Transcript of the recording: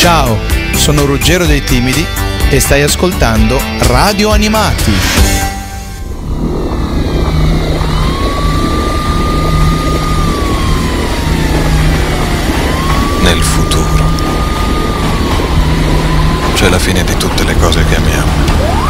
Ciao, sono Ruggero dei Timidi e stai ascoltando Radio Animati. Nel futuro c'è la fine di tutte le cose che amiamo.